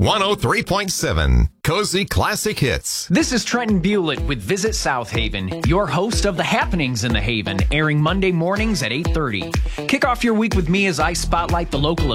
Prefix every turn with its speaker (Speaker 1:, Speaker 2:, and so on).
Speaker 1: 103.7 Cozy Classic Hits.
Speaker 2: This is Trenton Bewlett with Visit South Haven, your host of The Happenings in the Haven, airing Monday mornings at 8:30. Kick off your week with me as I spotlight the local